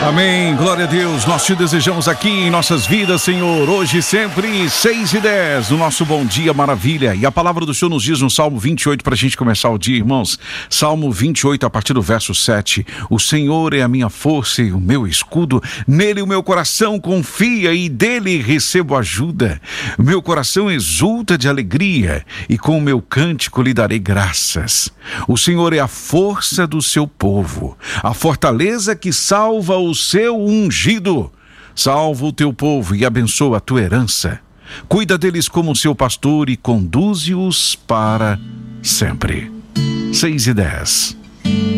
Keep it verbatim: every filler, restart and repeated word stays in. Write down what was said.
Amém, glória a Deus, nós te desejamos aqui em nossas vidas, Senhor, hoje e sempre, seis e dez, no nosso Bom Dia Maravilha. E a palavra do Senhor nos diz no Salmo vinte e oito, para a gente começar o dia, irmãos. Salmo vinte e oito, a partir do verso sete. O Senhor é a minha força e o meu escudo, nele o meu coração confia e dele recebo ajuda. O meu coração exulta de alegria e com o meu cântico lhe darei graças. O Senhor é a força do seu povo, a fortaleza que salva o seu ungido. Salva o teu povo e abençoa a tua herança. Cuida deles como seu pastor e conduze-os para sempre. seis e dez.